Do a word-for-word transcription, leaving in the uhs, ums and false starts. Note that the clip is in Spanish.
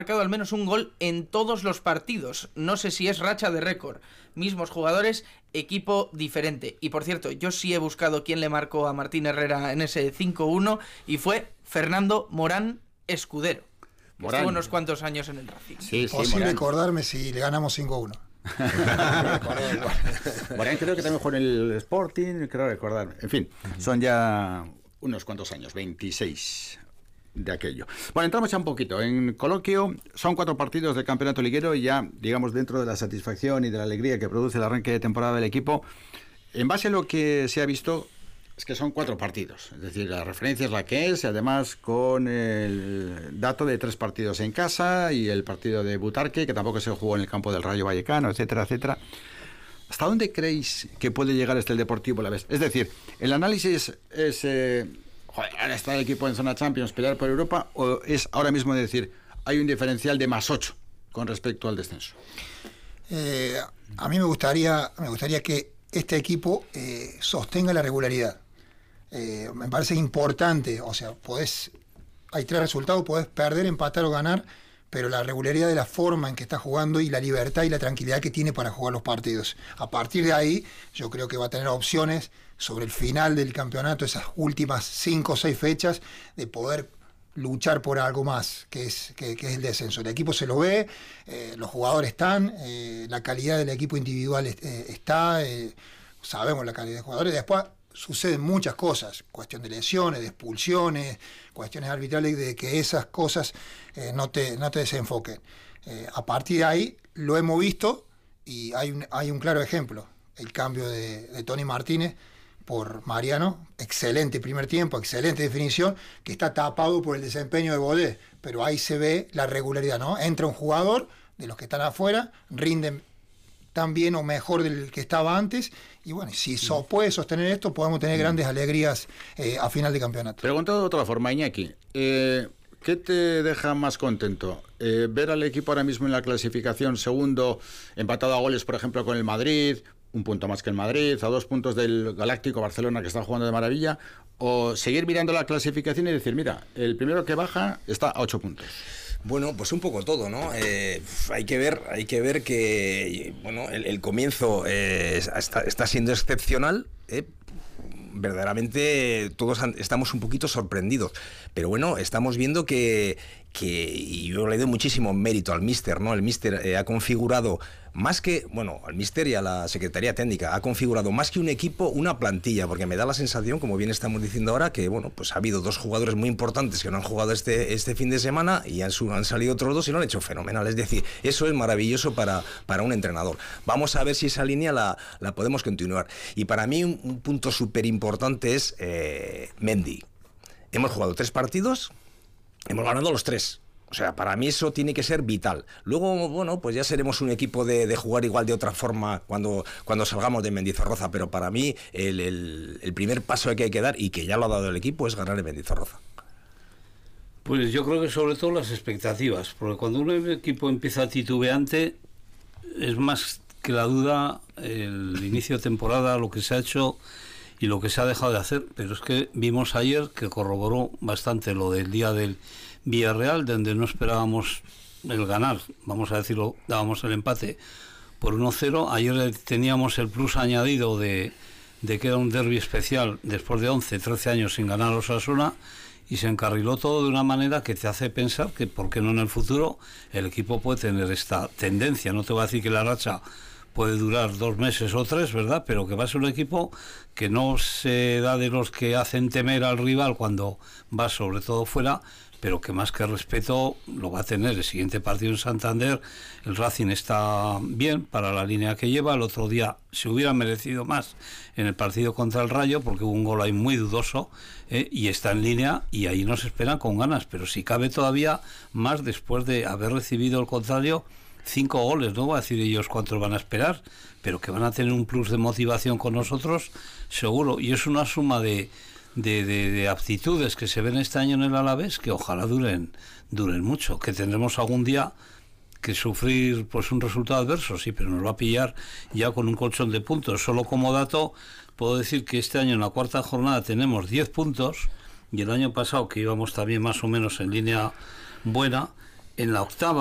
marcado al menos un gol en todos los partidos. No sé si es racha de récord. Mismos jugadores, equipo diferente. Y por cierto, yo sí he buscado quién le marcó a Martín Herrera en ese cinco uno y fue Fernando Morán Escudero. Morán. Estuvo unos cuantos años en el Racing. Sí, sí, posible Morán. Acordarme si le ganamos cinco uno. Morán creo que también jugó en el Sporting, creo recordar. En fin, son ya unos cuantos años, veintiséis de aquello. Bueno, entramos ya un poquito en coloquio. Son cuatro partidos del campeonato liguero y ya, digamos, dentro de la satisfacción y de la alegría que produce el arranque de temporada del equipo, en base a lo que se ha visto, es que son cuatro partidos. Es decir, la referencia es la que es, y además con el dato de tres partidos en casa y el partido de Butarque, que tampoco se jugó en el campo del Rayo Vallecano, etcétera, etcétera. ¿Hasta dónde creéis que puede llegar este el Deportivo Alavés? Es decir, el análisis es... Eh, joder, ahora está el equipo en zona Champions, pelear por Europa, o es ahora mismo decir, hay un diferencial de más ocho con respecto al descenso. Eh, a mí me gustaría, me gustaría que este equipo eh, sostenga la regularidad. Eh, me parece importante, o sea, podés, hay tres resultados, podés perder, empatar o ganar, pero la regularidad de la forma en que está jugando y la libertad y la tranquilidad que tiene para jugar los partidos. A partir de ahí, yo creo que va a tener opciones sobre el final del campeonato, esas últimas cinco o seis fechas, de poder luchar por algo más, que es, que, que es el descenso. El equipo se lo ve, eh, los jugadores están, eh, la calidad del equipo individual eh, está, eh, sabemos la calidad de jugadores, después suceden muchas cosas, cuestión de lesiones, de expulsiones, cuestiones arbitrales, de que esas cosas eh, no te, no te desenfoquen. Eh, a partir de ahí lo hemos visto y hay un, hay un claro ejemplo, el cambio de, de Tony Martínez por Mariano, excelente primer tiempo, excelente definición, que está tapado por el desempeño de Bodé, pero ahí se ve la regularidad, ¿no? Entra un jugador de los que están afuera, rinden tan bien o mejor del que estaba antes, y bueno, si so, puede sostener esto, podemos tener grandes alegrías eh, a final de campeonato. Preguntado de otra forma, Iñaki, eh, ¿qué te deja más contento? Eh, ¿Ver al equipo ahora mismo en la clasificación segundo, empatado a goles, por ejemplo, con el Madrid, un punto más que el Madrid, a dos puntos del Galáctico Barcelona, que está jugando de maravilla, o seguir mirando la clasificación y decir, mira, el primero que baja está a ocho puntos? Bueno, pues un poco todo, ¿no? Eh, hay que ver, hay que ver que, bueno, el, el comienzo eh, está, está siendo excepcional, ¿eh? Verdaderamente todos estamos un poquito sorprendidos, pero bueno, estamos viendo que, que y yo le doy muchísimo mérito al míster, ¿no? El míster eh, ha configurado más que, bueno, al míster y a la Secretaría Técnica, ha configurado más que un equipo, una plantilla, porque me da la sensación, como bien estamos diciendo ahora, que bueno, pues ha habido dos jugadores muy importantes que no han jugado este, este fin de semana y han, han salido otros dos y lo han hecho fenomenal. Es decir, eso es maravilloso para, para un entrenador. Vamos a ver si esa línea la, la podemos continuar. Y para mí un, un punto súper importante es eh, Mendy. Hemos jugado tres partidos, hemos ganado los tres. O sea, para mí eso tiene que ser vital. Luego, bueno, pues ya seremos un equipo de, de jugar igual de otra forma cuando, cuando salgamos de Mendizorroza, pero para mí el, el, el primer paso que hay que dar, y que ya lo ha dado el equipo, es ganar en Mendizorroza. Pues yo creo que sobre todo las expectativas, porque cuando un equipo empieza titubeante, es más que la duda el inicio de temporada, lo que se ha hecho y lo que se ha dejado de hacer, pero es que vimos ayer que corroboró bastante lo del día del Villarreal, donde no esperábamos el ganar, vamos a decirlo, dábamos el empate por uno cero. Ayer teníamos el plus añadido de, de que era un derbi especial después de once, trece años sin ganar a Osasuna, y se encarriló todo de una manera que te hace pensar que por qué no en el futuro el equipo puede tener esta tendencia. No te voy a decir que la racha puede durar dos meses o tres, ¿verdad? Pero que va a ser un equipo que no se da de los que hacen temer al rival cuando va sobre todo fuera, pero que más que respeto lo va a tener. El siguiente partido en Santander, el Racing está bien para la línea que lleva. El otro día se hubiera merecido más en el partido contra el Rayo, porque hubo un gol ahí muy dudoso, ¿eh? Y está en línea, y ahí nos esperan con ganas, pero si cabe todavía más después de haber recibido el contrario cinco goles. No voy a decir ellos cuántos van a esperar, pero que van a tener un plus de motivación con nosotros, seguro, y es una suma de De, de, de aptitudes que se ven este año en el Alavés que ojalá duren duren mucho, que tendremos algún día que sufrir pues un resultado adverso, sí, pero nos va a pillar ya con un colchón de puntos. Solo como dato puedo decir que este año en la cuarta jornada tenemos diez puntos, y el año pasado, que íbamos también más o menos en línea buena, en la octava